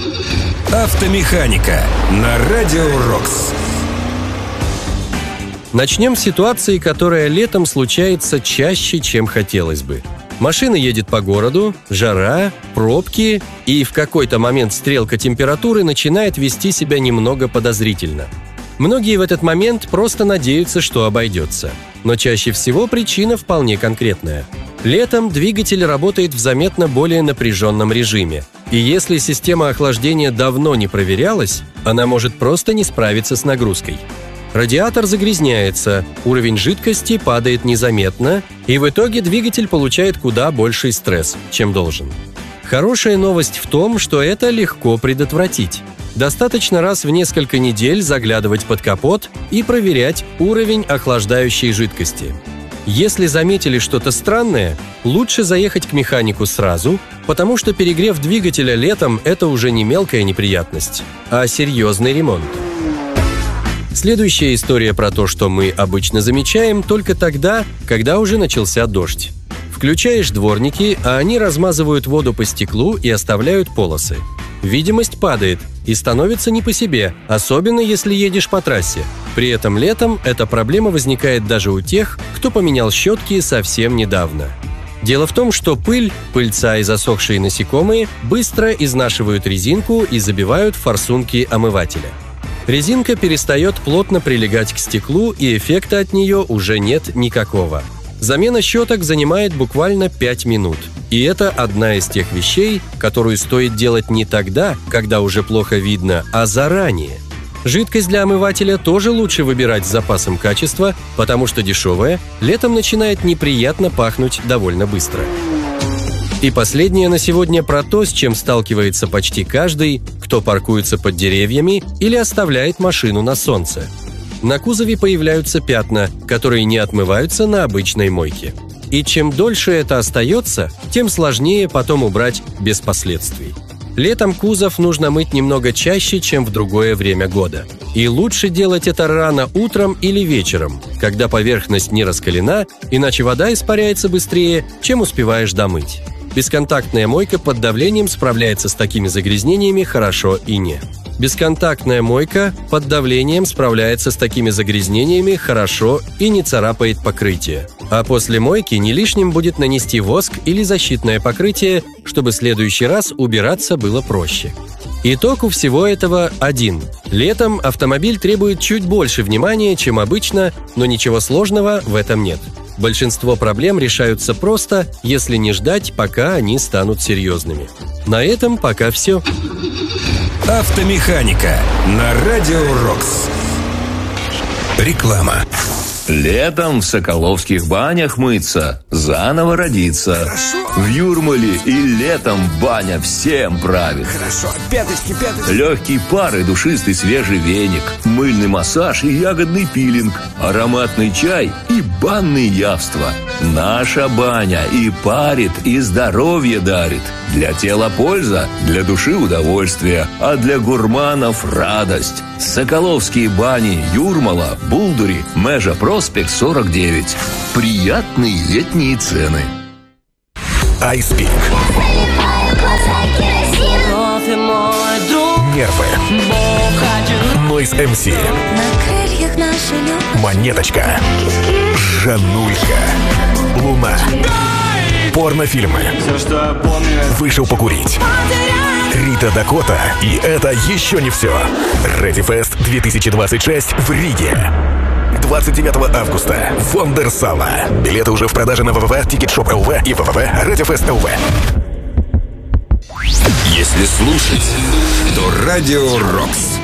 Автомеханика на Радио Рокс. Начнем с ситуации, которая летом случается чаще, чем хотелось бы. Машина едет по городу, жара, пробки, и в какой-то момент стрелка температуры начинает вести себя немного подозрительно. Многие в этот момент просто надеются, что обойдется. Но чаще всего причина вполне конкретная. Летом двигатель работает в заметно более напряженном режиме. И если система охлаждения давно не проверялась, она может просто не справиться с нагрузкой. Радиатор загрязняется, уровень жидкости падает незаметно, и в итоге двигатель получает куда больший стресс, чем должен. Хорошая новость в том, что это легко предотвратить. Достаточно раз в несколько недель заглядывать под капот и проверять уровень охлаждающей жидкости. Если заметили что-то странное, лучше заехать к механику сразу, потому что перегрев двигателя летом – это уже не мелкая неприятность, а серьезный ремонт. Следующая история про то, что мы обычно замечаем только тогда, когда уже начался дождь. Включаешь дворники, а они размазывают воду по стеклу и оставляют полосы. Видимость падает и становится не по себе, особенно если едешь по трассе. При этом летом эта проблема возникает даже у тех, кто поменял щетки совсем недавно. Дело в том, что пыльца и засохшие насекомые быстро изнашивают резинку и забивают форсунки омывателя. Резинка перестает плотно прилегать к стеклу, и эффекта от нее уже нет никакого. Замена щеток занимает буквально 5 минут. И это одна из тех вещей, которую стоит делать не тогда, когда уже плохо видно, а заранее. Жидкость для омывателя тоже лучше выбирать с запасом качества, потому что дешевая летом начинает неприятно пахнуть довольно быстро. И последнее на сегодня про то, с чем сталкивается почти каждый, кто паркуется под деревьями или оставляет машину на солнце. На кузове появляются пятна, которые не отмываются на обычной мойке. И чем дольше это остается, тем сложнее потом убрать без последствий. Летом кузов нужно мыть немного чаще, чем в другое время года. И лучше делать это рано утром или вечером, когда поверхность не раскалена, иначе вода испаряется быстрее, чем успеваешь домыть. Бесконтактная мойка под давлением справляется с такими загрязнениями хорошо и не. Бесконтактная мойка под давлением справляется с такими загрязнениями хорошо и не царапает покрытие. А после мойки не лишним будет нанести воск или защитное покрытие, чтобы в следующий раз убираться было проще. Итог у всего этого один. Летом автомобиль требует чуть больше внимания, чем обычно, но ничего сложного в этом нет. Большинство проблем решаются просто, если не ждать, пока они станут серьезными. На этом пока все. Автомеханика на Радио Рокс. Реклама. Летом в Соколовских банях мыться, заново родиться. Хорошо. В Юрмале и летом баня всем правит. Хорошо. Пяточки. Легкий пар и душистый свежий веник, мыльный массаж и ягодный пилинг, ароматный чай и банные явства. Наша баня и парит, и здоровье дарит. Для тела польза, для души удовольствие, а для гурманов радость. Соколовские бани, Юрмала, Булдури, Межа Проспект 49. Приятные летние цены. Айспик. Нервы. Нойз МС. Монеточка. Жанулька. Луна. Порнофильмы. Вышел покурить. Рита Дакота. И это еще не все. Ready Fest 2026 в Риге. 29 августа. Вондерсала. Билеты уже в продаже на www, Ticketshop.lv и www, RadioFest.lv. Если слушать, то Радио Рокс.